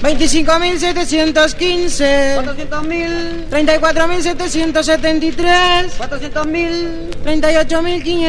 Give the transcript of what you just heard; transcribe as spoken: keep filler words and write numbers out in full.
veinticinco mil setecientos quince. cuatrocientos mil. treinta y cuatro mil setecientos setenta y tres. cuatrocientos mil. treinta y ocho mil quinientos.